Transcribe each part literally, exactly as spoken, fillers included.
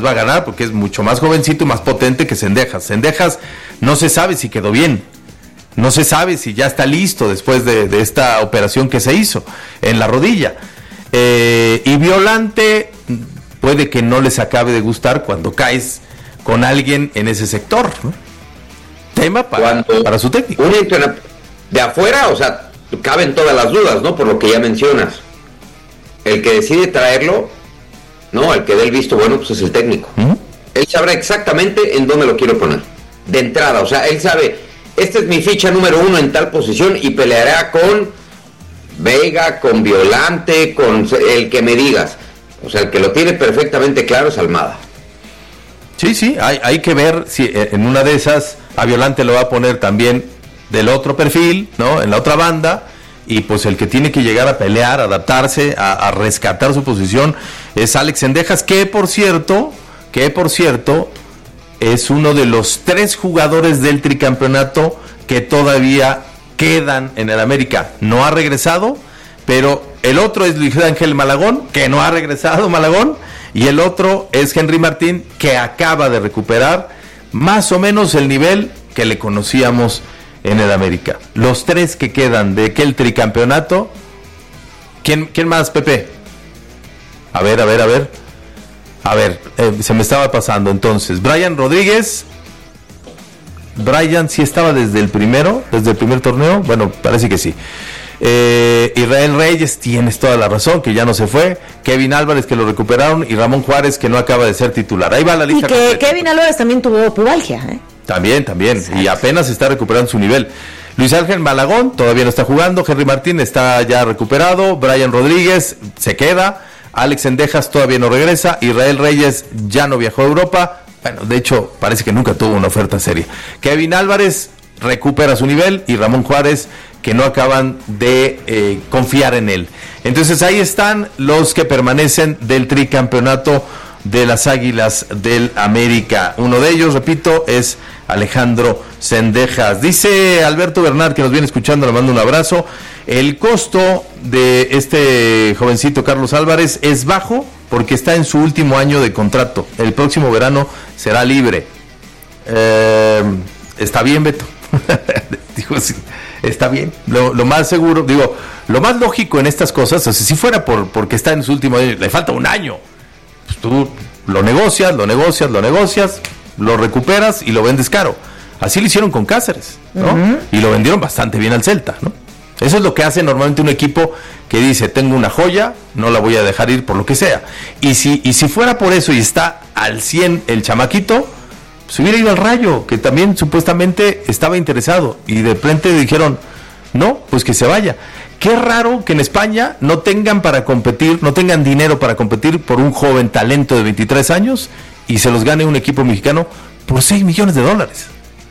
las va a ganar porque es mucho más jovencito y más potente que Cendejas. Cendejas no se sabe si quedó bien, no se sabe si ya está listo después de, de esta operación que se hizo en la rodilla. Eh, y Violante puede que no les acabe de gustar cuando caes con alguien en ese sector, ¿no? Tema para, para su técnico. Un entrenador de afuera, o sea, caben todas las dudas, ¿no? Por lo que ya mencionas. El que decide traerlo, no, el que dé el visto bueno, pues es el técnico. ¿Mm? Él sabrá exactamente en dónde lo quiero poner. De entrada, o sea, él sabe, esta es mi ficha número uno en tal posición y peleará con Vega, con Violante, con el que me digas. O sea, el que lo tiene perfectamente claro es Almada. Sí, sí, hay, hay que ver si en una de esas a Violante lo va a poner también del otro perfil, ¿no? En la otra banda, y pues el que tiene que llegar a pelear, a adaptarse, a, a rescatar su posición es Alex Cendejas, que por cierto, que por cierto, es uno de los tres jugadores del tricampeonato que todavía quedan en el América. No ha regresado, pero el otro es Luis Ángel Malagón, que no ha regresado Malagón, y el otro es Henry Martín, que acaba de recuperar más o menos el nivel que le conocíamos en el América. Los tres que quedan de aquel tricampeonato. ¿Quién, quién más, Pepe? A ver, a ver, a ver. A ver, eh, se me estaba pasando entonces. Brian Rodríguez. Brian sí estaba desde el primero, desde el primer torneo. Bueno, parece que sí. Eh, Israel Reyes, tienes toda la razón, que ya no se fue. Kevin Álvarez, que lo recuperaron, y Ramón Juárez, que no acaba de ser titular. Ahí va la lista. Y que completa. Kevin Álvarez también tuvo pubalgia, ¿eh? También, también. Exacto. Y apenas está recuperando su nivel. Luis Ángel Malagón todavía no está jugando. Henry Martín está ya recuperado. Brian Rodríguez se queda. Alex Cendejas todavía no regresa. Israel Reyes ya no viajó a Europa. Bueno, de hecho, parece que nunca tuvo una oferta seria. Kevin Álvarez recupera su nivel, y Ramón Juárez, que no acaban de eh, confiar en él. Entonces ahí están los que permanecen del tricampeonato de las Águilas del América. Uno de ellos, repito, es Alejandro Cendejas. Dice Alberto Bernard, que nos viene escuchando, le mando un abrazo. El costo de este jovencito Carlos Álvarez es bajo porque está en su último año de contrato. El próximo verano será libre. Eh, está bien, Beto. Digo, sí, está bien. Lo, lo más seguro, digo, lo más lógico en estas cosas, o sea, si fuera por porque está en su último año, le falta un año, pues tú lo negocias, lo negocias, lo negocias, lo recuperas y lo vendes caro. Así lo hicieron con Cáceres, ¿no? Uh-huh. Y lo vendieron bastante bien al Celta, ¿no? Eso es lo que hace normalmente un equipo que dice, tengo una joya, no la voy a dejar ir por lo que sea. Y si, y si fuera por eso y está al cien el chamaquito, se hubiera ido al Rayo, que también supuestamente estaba interesado, y de repente dijeron, no, pues que se vaya. Qué raro que en España no tengan para competir, no tengan dinero para competir por un joven talento de veintitrés años y se los gane un equipo mexicano por seis millones de dólares.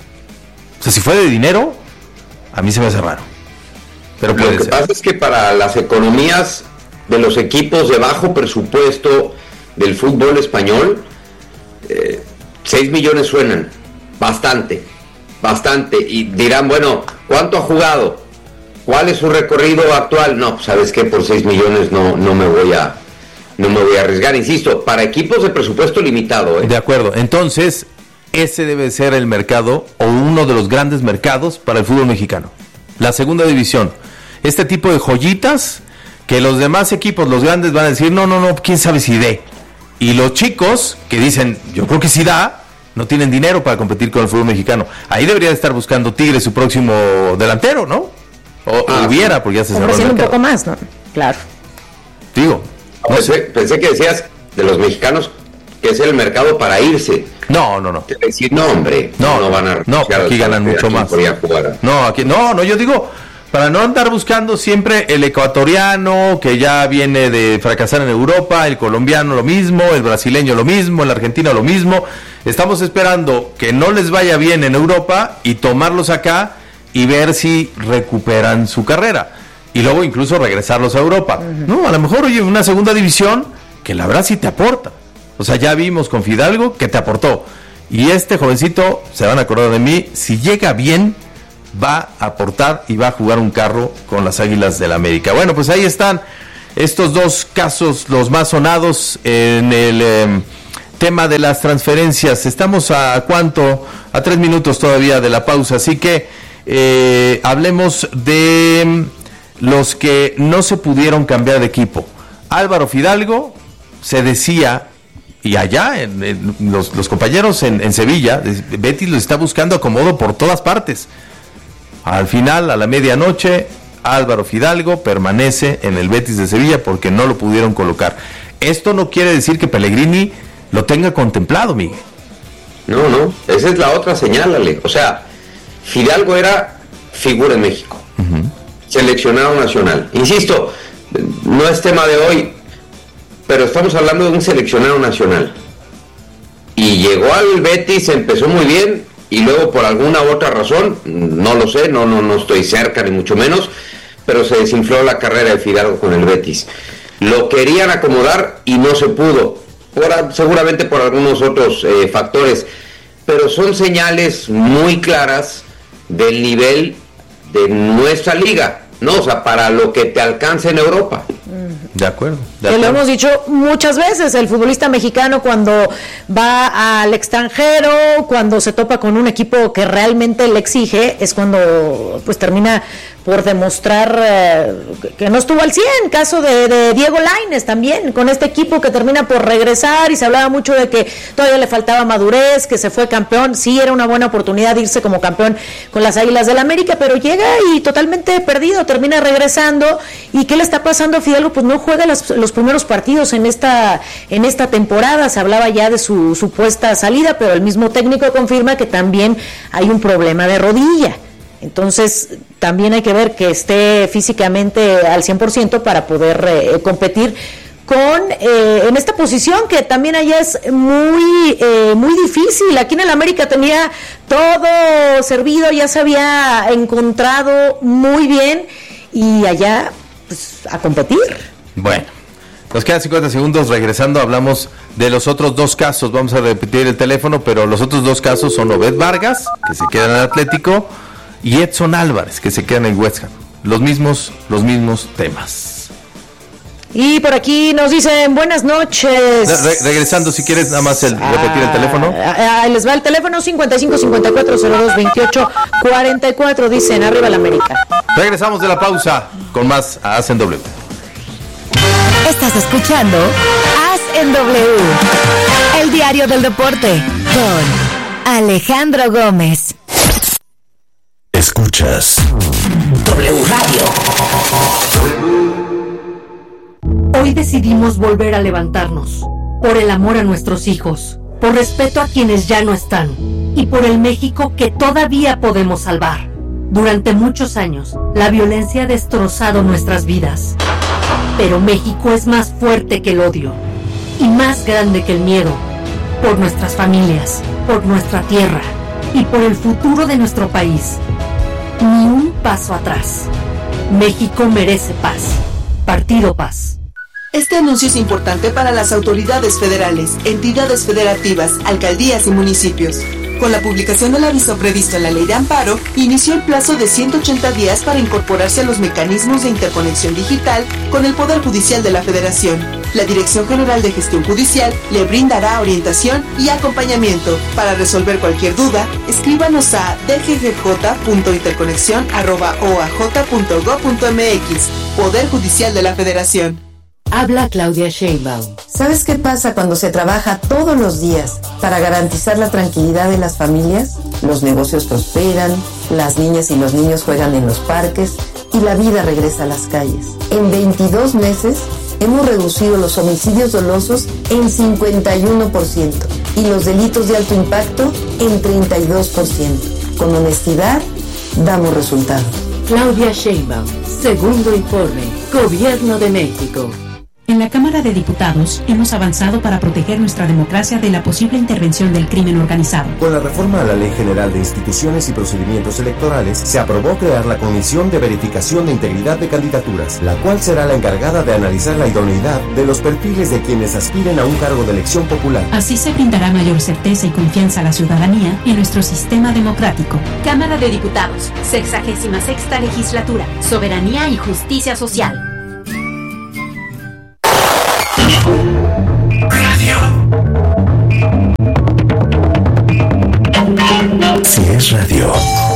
O sea, si fue de dinero, a mí se me hace raro. Pero puede Lo que ser. pasa es que para las economías de los equipos de bajo presupuesto del fútbol español, eh, seis millones suenan bastante, bastante, y dirán, bueno, ¿cuánto ha jugado? ¿Cuál es su recorrido actual? No, pues, ¿sabes qué? Por seis millones no, no me voy a no me voy a arriesgar, insisto, para equipos de presupuesto limitado, ¿eh? De acuerdo, entonces ese debe ser el mercado, o uno de los grandes mercados para el fútbol mexicano, la segunda división. Este tipo de joyitas que los demás equipos, los grandes, van a decir, no, no, no, quién sabe si dé. Y los chicos que dicen, yo creo que sí da, no tienen dinero para competir con el fútbol mexicano. Ahí debería de estar buscando Tigres su próximo delantero, ¿no? O, ah, o hubiera, porque ya se cerró el mercado. Un poco más, ¿no? Claro. Digo, no pensé, sé. pensé que decías de los mexicanos que es el mercado para irse. No, no, no. Decir, no, hombre, no, no van a no, aquí ganan mucho aquí más. Jugar. No, aquí, no, no, yo digo, para no andar buscando siempre el ecuatoriano que ya viene de fracasar en Europa, el colombiano lo mismo, el brasileño lo mismo, el argentino lo mismo. Estamos esperando que no les vaya bien en Europa y tomarlos acá y ver si recuperan su carrera y luego incluso regresarlos a Europa. Uh-huh. No, a lo mejor, oye, una segunda división que la verdad sí te aporta. O sea, ya vimos con Fidalgo que te aportó. Y este jovencito, se van a acordar de mí, si llega bien, va a aportar y va a jugar un carro con las Águilas del América. Bueno, pues ahí están estos dos casos, los más sonados en el eh, tema de las transferencias. Estamos a cuánto, a tres minutos todavía de la pausa, así que eh, hablemos de los que no se pudieron cambiar de equipo. Álvaro Fidalgo, se decía, y allá en, en los, los compañeros en, en Sevilla, Betis lo está buscando acomodo por todas partes. Al final, a la medianoche, Álvaro Fidalgo permanece en el Betis de Sevilla porque no lo pudieron colocar. Esto no quiere decir que Pellegrini lo tenga contemplado, Miguel. No, no, esa es la otra señal, Ale. O sea, Fidalgo era figura en México, uh-huh. seleccionado nacional. Insisto, no es tema de hoy, pero estamos hablando de un seleccionado nacional. Y llegó al Betis, empezó muy bien, y luego por alguna otra razón, no lo sé, no, no, no estoy cerca ni mucho menos, pero se desinfló la carrera de Fidalgo con el Betis. Lo querían acomodar y no se pudo, por, seguramente por algunos otros eh, factores, pero son señales muy claras del nivel de nuestra liga, ¿no? O sea, para lo que te alcanza en Europa. De acuerdo. De que acuerdo. lo hemos dicho muchas veces, el futbolista mexicano cuando va al extranjero, cuando se topa con un equipo que realmente le exige, es cuando pues termina por demostrar eh, que no estuvo al cien, caso de, de Diego Lainez también, con este equipo que termina por regresar, y se hablaba mucho de que todavía le faltaba madurez, que se fue campeón, sí era una buena oportunidad de irse como campeón con las Águilas del América, pero llega y totalmente perdido, termina regresando. ¿Y qué le está pasando a Fidalgo? Pues no juega los, los primeros partidos en esta en esta temporada. Se hablaba ya de su supuesta salida, pero el mismo técnico confirma que también hay un problema de rodilla. Entonces, también hay que ver que esté físicamente al cien por ciento para poder eh, competir con eh, en esta posición que también allá es muy eh, muy difícil. Aquí en el América tenía todo servido, ya se había encontrado muy bien, y allá pues a competir. Bueno, nos quedan cincuenta segundos. Regresando, hablamos de los otros dos casos. Vamos a repetir el teléfono, pero los otros dos casos son Obed Vargas, que se queda en el Atlético, y Edson Álvarez, que se queda en el West Ham. Los mismos, los mismos temas. Y por aquí nos dicen buenas noches. Re- regresando, si quieres, nada más el, repetir el teléfono. Ah, les va el teléfono cincuenta y cinco cincuenta y cuatro cero dos veintiocho cuarenta y cuatro. Dicen arriba el América. Regresamos de la pausa con más Haz en W. Estás escuchando Haz en W, el diario del deporte, con Alejandro Gómez. Escuchas W Radio. Hoy decidimos volver a levantarnos, por el amor a nuestros hijos, por respeto a quienes ya no están, y por el México que todavía podemos salvar. Durante muchos años, la violencia ha destrozado nuestras vidas. Pero México es más fuerte que el odio, y más grande que el miedo. Por nuestras familias, por nuestra tierra, y por el futuro de nuestro país. Ni un paso atrás. México merece paz. Partido Paz. Este anuncio es importante para las autoridades federales, entidades federativas, alcaldías y municipios. Con la publicación del aviso previsto en la Ley de Amparo, inició el plazo de ciento ochenta días para incorporarse a los mecanismos de interconexión digital con el Poder Judicial de la Federación. La Dirección General de Gestión Judicial le brindará orientación y acompañamiento. Para resolver cualquier duda, escríbanos a d g g j punto interconexión arroba o a j punto gob punto m x. Poder Judicial de la Federación. Habla Claudia Sheinbaum. ¿Sabes qué pasa cuando se trabaja todos los días para garantizar la tranquilidad de las familias? Los negocios prosperan, las niñas y los niños juegan en los parques y la vida regresa a las calles. En veintidós meses hemos reducido los homicidios dolosos en cincuenta y uno por ciento y los delitos de alto impacto en treinta y dos por ciento. Con honestidad, damos resultados. Claudia Sheinbaum, segundo informe, Gobierno de México. En la Cámara de Diputados hemos avanzado para proteger nuestra democracia de la posible intervención del crimen organizado. Con la reforma a la Ley General de Instituciones y Procedimientos Electorales, se aprobó crear la Comisión de Verificación de Integridad de Candidaturas, la cual será la encargada de analizar la idoneidad de los perfiles de quienes aspiren a un cargo de elección popular. Así se brindará mayor certeza y confianza a la ciudadanía en nuestro sistema democrático. Cámara de Diputados, sexagésima sexta legislatura, soberanía y justicia social. Radio. Si es radio,